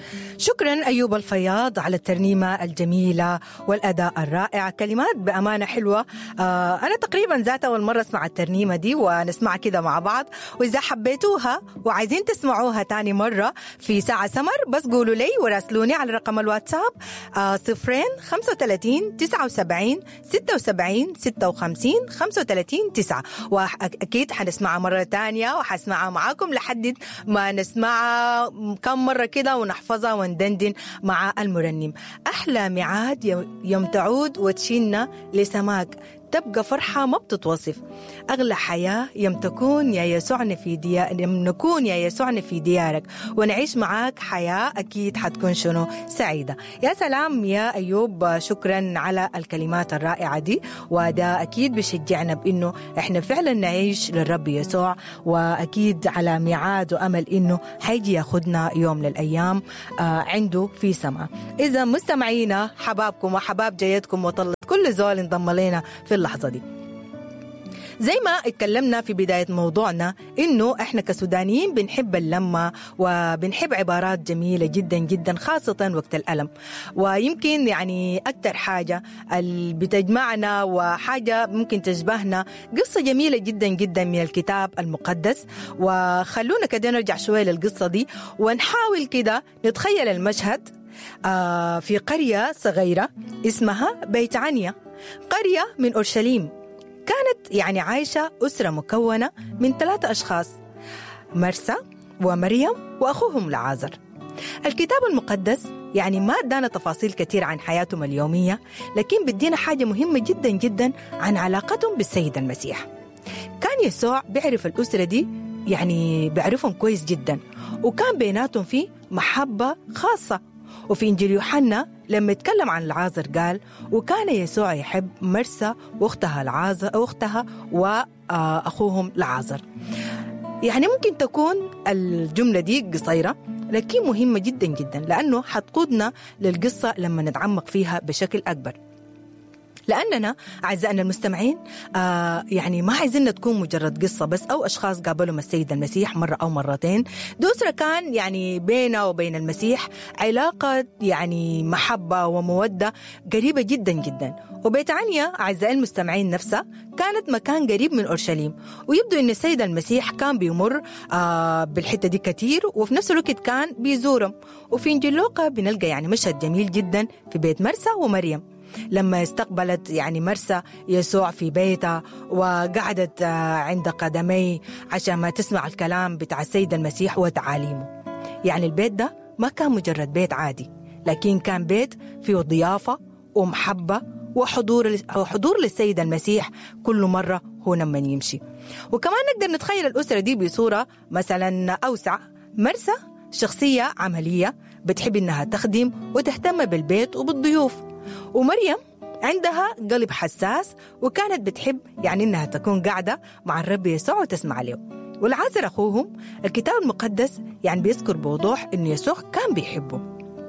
شكرا أيوب الفياض على الترنيمة الجميلة والأداء الرائع. كلمات بأمانة حلوة. أنا تقريبا ذات أول مرة أسمع الترنيمة دي ونسمع كده مع بعض. وإذا حبيتوها وعايزين تسمعوها تاني مرة في ساعة سمر بس قولوا لي وراسلوني على رقم الواتساب 035 79 76 56 35 9. وأكيد حنسمعها مرة تانية وحسمعها معاكم لحد ما نسمعها كم مرة كده ونحفظها وندندن مع المرنم. أحلى ميعاد يوم تعود وتشيلنا لسماك، تبقى فرحة ما بتتوصف. أغلى حياة يوم تكون يا يسوعنا يوم نكون يا يسوعنا في ديارك ونعيش معاك حياة أكيد حتكون شنو سعيدة. يا سلام يا أيوب، شكرا على الكلمات الرائعة دي، وده أكيد بشجعنا بإنه إحنا فعلا نعيش للرب يسوع، وأكيد على ميعاد وأمل إنه حيجي ياخدنا يوم من الأيام عنده في سماء. إذا مستمعينا حبابكم وحباب جيدكم وطلت كل زول انضم لنا في اللحظة دي. زي ما اتكلمنا في بداية موضوعنا إنه إحنا كسودانيين بنحب اللمة وبنحب عبارات جميلة جدا جدا خاصة وقت الألم. ويمكن يعني أكتر حاجة اللي بتجمعنا وحاجة ممكن تشبهنا قصة جميلة جدا جدا من الكتاب المقدس. وخلونا كده نرجع شوية للقصة دي ونحاول كده نتخيل المشهد في قرية صغيرة اسمها بيت عنيا، قرية من أورشليم. كانت يعني عايشة أسرة مكونة من 3 أشخاص، مرسى ومريم وأخوهم لعازر. الكتاب المقدس يعني ما ادانا تفاصيل كثير عن حياتهم اليومية، لكن بدينا حاجة مهمة جدا جدا عن علاقتهم بالسيد المسيح. كان يسوع بيعرف الأسرة دي، يعني بيعرفهم كويس جدا، وكان بيناتهم فيه محبة خاصة. وفي إنجيل يوحنا لما يتكلم عن العازر قال: وكان يسوع يحب مرسى واختها وأخوهم العازر. يعني ممكن تكون الجملة دي قصيرة لكن مهمة جدا جدا، لأنه حتقودنا للقصة لما نتعمق فيها بشكل أكبر. لأننا أعزائنا المستمعين يعني ما عايزين تكون مجرد قصة بس أو أشخاص قابلهم السيد المسيح مرة أو مرتين. دوسرة كان يعني بينه وبين المسيح علاقة يعني محبة ومودة قريبة جدا جدا. وبيت عنيا أعزائي المستمعين نفسها كانت مكان قريب من أورشليم، ويبدو أن السيد المسيح كان بيمر بالحتة دي كتير، وفي نفس الوقت كان بيزورهم. وفي إنجيل لوقا بنلقى يعني مشهد جميل جدا في بيت مرسى ومريم لما استقبلت يعني مرسى يسوع في بيتها وقعدت عند قدميه عشان ما تسمع الكلام بتاع السيد المسيح وتعاليمه. يعني البيت ده ما كان مجرد بيت عادي، لكن كان بيت فيه ضيافة ومحبة وحضور للسيد المسيح كل مرة هو لما يمشي. وكمان نقدر نتخيل الأسرة دي بصورة مثلا أوسع. مرسى شخصية عملية بتحب إنها تخدم وتهتم بالبيت وبالضيوف، ومريم عندها قلب حساس وكانت بتحب يعني إنها تكون قاعدة مع الرب يسوع وتسمع له. والعازر أخوهم الكتاب المقدس يعني بيذكر بوضوح إن يسوع كان بيحبه.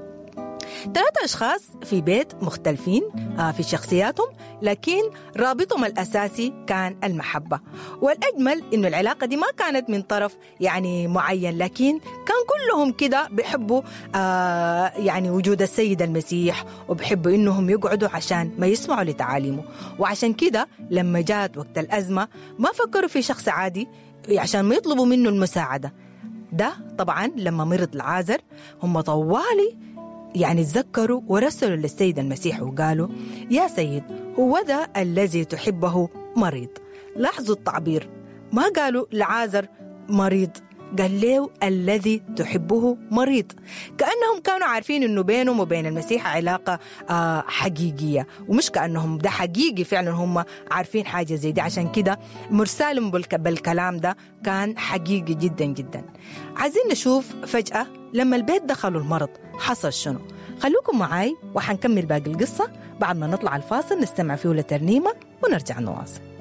3 أشخاص في بيت مختلفين في شخصياتهم، لكن رابطهم الأساسي كان المحبة. والأجمل إنه العلاقة دي ما كانت من طرف يعني معين، لكن كان كلهم كده بيحبوا يعني وجود السيد المسيح، وبيحبوا إنهم يقعدوا عشان ما يسمعوا لتعاليمه. وعشان كده لما جات وقت الأزمة ما فكروا في شخص عادي عشان ما يطلبوا منه المساعدة. ده طبعا لما مرض العازر هم طوالي يعني تذكروا ورسلوا للسيد المسيح وقالوا: يا سيد، هو ذا الذي تحبه مريض. لاحظوا التعبير، ما قالوا لعازر مريض، قال له الذي تحبه مريض، كأنهم كانوا عارفين إنه بينهم وبين المسيح علاقة حقيقية، ومش كأنهم ده حقيقي فعلا هم عارفين حاجة زي دي. عشان كده مرسالهم بالكلام ده كان حقيقي جدا جدا. عايزين نشوف فجأة لما البيت دخلوا المرض حصل شنو. خلوكم معاي وحنكمل باقي القصة بعد ما نطلع الفاصل نستمع فيه لترنيمة ونرجع نواصل.